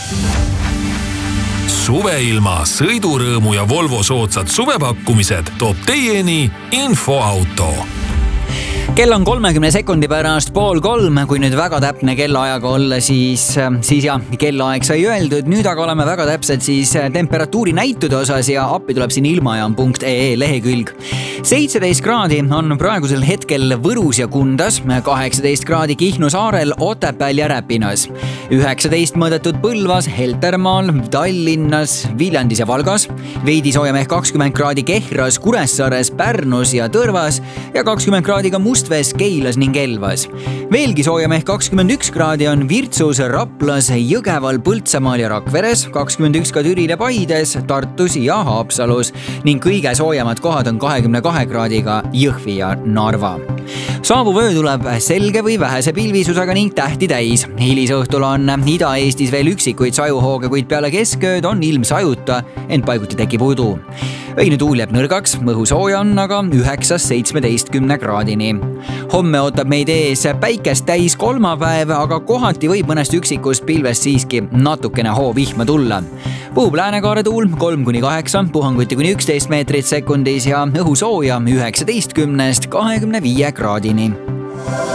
Suveilma, sõidurõõmu ja Volvo soodsad suvepakkumised toob teieni Infoauto. Kell on 30 sekundi pärast 2:30, kui nüüd väga täpne kellaajaga olla, siis jah, kellaaeg sai öeldud. Nüüd aga oleme väga täpsed siis temperatuuri näitude osas ja appi tuleb siin ilmajaam.ee lehekülg. 17 kraadi on praegusel hetkel Võrus ja Kundas, 18 kraadi Kihnu saarel, Otepääl ja Räpinas, 19 mõõdetud Põlvas, Heltermaal, Tallinnas, Viljandis ja Valgas, veidi soojem ehk 20 kraadi Kehras, Kuressaares, Pärnus ja Tõrvas ja 20 kraadi ka Mustvees, Keilas ning Elvas. Veelgi soojem ehk 21 kraadi on Virtsus, Raplas, Jõgeval, Põltsamaal ja Rakveres, 21 ka Türil ja Paides, Tartus ja Haapsalus ning kõige soojemad kohad on 22 kraadiga Jõhvi ja Narva. Saabuv öö tuleb selge või vähese pilvisusega ning tähti täis. Hilisõhtul on Ida-Eestis veel üksikuid sajuhooge, kuid peale keskööd on ilm sajuta, ent paiguti tekib udu. Öine tuul jääb nõrgaks, õhu sooja on aga 9-17 kraadini. Homme ootab meid ees päikest täis kolmapäev, aga kohati võib mõnest üksikust pilvest siiski natukene hoovihma tulla. Puhub läänekaare tuul 3-8, puhanguti kuni 11 meetrit sekundis ja õhu sooja 19-25 kraadini.